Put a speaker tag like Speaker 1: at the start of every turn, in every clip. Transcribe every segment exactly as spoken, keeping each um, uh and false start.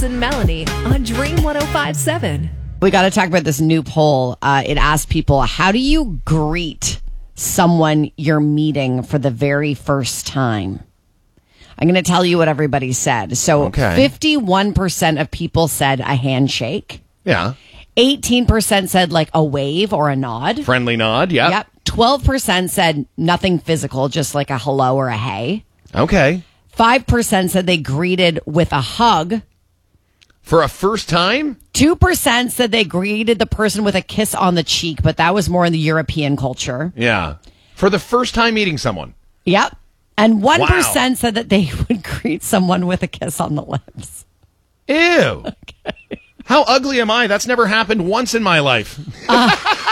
Speaker 1: and Melanie on Dream one oh five point seven.
Speaker 2: We got to talk about this new poll. Uh, it asked people, how do you greet someone you're meeting for the very first time? I'm going to tell you what everybody said. So
Speaker 3: Okay.
Speaker 2: fifty-one percent of people said a handshake.
Speaker 3: Yeah.
Speaker 2: eighteen percent said like a wave or a nod.
Speaker 3: Friendly nod. Yep.
Speaker 2: Yep. twelve percent said nothing physical, just like a hello or a hey.
Speaker 3: Okay.
Speaker 2: five percent said they greeted with a hug.
Speaker 3: For a first time?
Speaker 2: two percent said they greeted the person with a kiss on the cheek, but that was more in the European culture.
Speaker 3: Yeah. For the first time meeting someone.
Speaker 2: Yep. And one percent
Speaker 3: Wow.
Speaker 2: said that they would greet someone with a kiss on the lips.
Speaker 3: Ew. Okay. How ugly am I? That's never happened once in my life.
Speaker 2: Uh,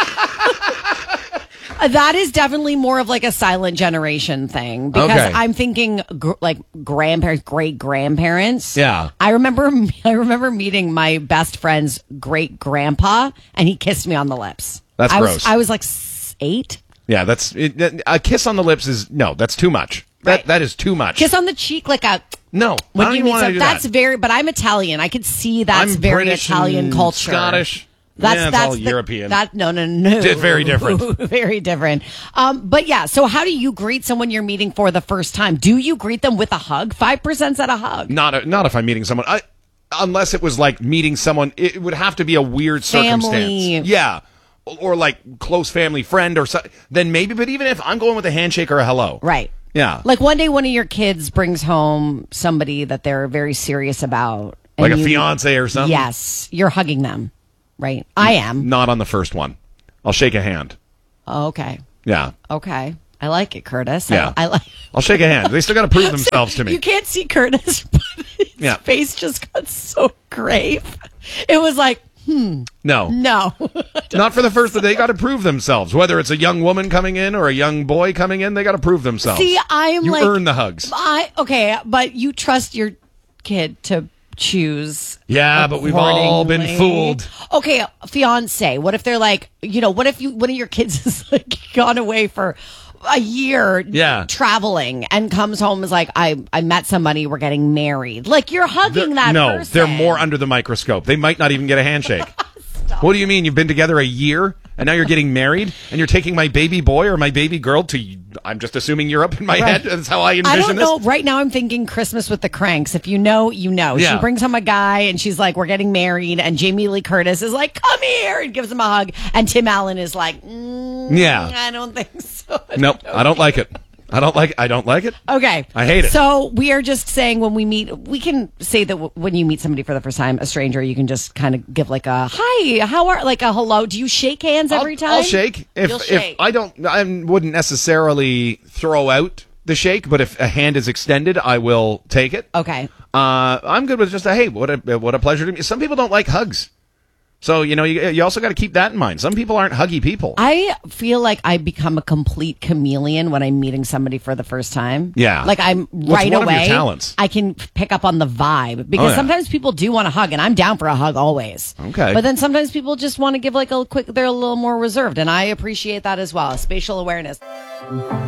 Speaker 2: that is definitely more of like a silent generation thing because
Speaker 3: Okay.
Speaker 2: I'm thinking gr- like grandparents, great grandparents.
Speaker 3: Yeah.
Speaker 2: I remember I remember meeting my best friend's great grandpa and he kissed me on the lips.
Speaker 3: That's
Speaker 2: I
Speaker 3: gross.
Speaker 2: Was, I was like s- eight.
Speaker 3: Yeah, that's it, a kiss on the lips is no, that's too much. That
Speaker 2: Right.
Speaker 3: that is too much.
Speaker 2: Kiss on the cheek like a
Speaker 3: no,
Speaker 2: when
Speaker 3: I don't
Speaker 2: you
Speaker 3: even
Speaker 2: meet
Speaker 3: want to
Speaker 2: some,
Speaker 3: do
Speaker 2: that's
Speaker 3: that.
Speaker 2: very but I'm Italian. I could see that's
Speaker 3: I'm
Speaker 2: very
Speaker 3: British
Speaker 2: Italian
Speaker 3: and
Speaker 2: culture.
Speaker 3: Scottish.
Speaker 2: That's
Speaker 3: yeah, it's
Speaker 2: that's
Speaker 3: all
Speaker 2: the-
Speaker 3: European.
Speaker 2: That no no no.
Speaker 3: It's very different.
Speaker 2: very different. Um, but yeah. So how do you greet someone you're meeting for the first time? Do you greet them with a hug? Five percent said a hug.
Speaker 3: Not a, not if I'm meeting someone. I, unless it was like meeting someone, it would have to be a weird circumstance.
Speaker 2: Family.
Speaker 3: Yeah, or like close family friend or so. Then maybe. But even if I'm going with a handshake or a hello,
Speaker 2: Right.
Speaker 3: Yeah.
Speaker 2: Like one day, one of your kids brings home somebody that they're very serious about, and
Speaker 3: Like a
Speaker 2: you-
Speaker 3: fiance or something?
Speaker 2: Yes, you're hugging them, right? I am.
Speaker 3: Not on the first one. I'll shake a hand.
Speaker 2: Oh, okay.
Speaker 3: Yeah.
Speaker 2: Okay. I like it, Curtis.
Speaker 3: Yeah.
Speaker 2: I, I like.
Speaker 3: I'll shake a hand. They still got to prove themselves to me.
Speaker 2: You can't see Curtis, but his
Speaker 3: Yeah.
Speaker 2: face just got so grave. It was like, hmm,
Speaker 3: No.
Speaker 2: no.
Speaker 3: Not for the first, they got to prove themselves. Whether it's a young woman coming in or a young boy coming in, they got to prove themselves.
Speaker 2: See, I'm
Speaker 3: you
Speaker 2: like,
Speaker 3: earn the hugs.
Speaker 2: I okay, but you trust your kid to choose.
Speaker 3: Yeah, but we've all been
Speaker 2: accordingly.
Speaker 3: fooled.
Speaker 2: Okay, fiance. What if they're like, you know, what if you one of your kids has like gone away for a year
Speaker 3: Yeah.
Speaker 2: traveling and comes home is like, I I met somebody, we're getting married. Like you're hugging
Speaker 3: They're-
Speaker 2: that
Speaker 3: no,
Speaker 2: person.
Speaker 3: they're more under the microscope. They might not even get a handshake. What do you mean? You've been together a year and now you're getting married and you're taking my baby boy or my baby girl to, I'm just assuming Europe in my
Speaker 2: Right.
Speaker 3: head. That's how I envision
Speaker 2: I don't
Speaker 3: this.
Speaker 2: know. Right now, I'm thinking Christmas with the Cranks. If you know, you know.
Speaker 3: Yeah.
Speaker 2: She brings home a guy, and she's like, "We're getting married." And Jamie Lee Curtis is like, "Come here," and gives him a hug. And Tim Allen is like, mm,
Speaker 3: Yeah.
Speaker 2: I don't think so."
Speaker 3: Nope, I don't like it. I don't like I don't like it.
Speaker 2: Okay.
Speaker 3: I hate it.
Speaker 2: So we are just saying when we meet, we can say that w- when you meet somebody for the first time, a stranger, you can just kind of give like a hi, how are, like a hello. Do you shake hands every
Speaker 3: I'll,
Speaker 2: time?
Speaker 3: I'll shake. If
Speaker 2: You'll
Speaker 3: if
Speaker 2: shake.
Speaker 3: I don't, I wouldn't necessarily throw out the shake, but if a hand is extended, I will take it.
Speaker 2: Okay.
Speaker 3: Uh, I'm good with just a hey, what a what a pleasure to meet. Some people don't like hugs, so you know you you also got to keep that in mind. Some people aren't huggy people.
Speaker 2: I feel like I become a complete chameleon when I'm meeting somebody for the first time.
Speaker 3: Yeah.
Speaker 2: Like I'm
Speaker 3: What's
Speaker 2: right
Speaker 3: one of your
Speaker 2: away.
Speaker 3: talents?
Speaker 2: I can pick up on the vibe because
Speaker 3: Oh, yeah.
Speaker 2: sometimes people do want a hug and I'm down for a hug always.
Speaker 3: Okay.
Speaker 2: But then sometimes people just want to give like a quick, they're a little more reserved and I appreciate that as well. Spatial awareness.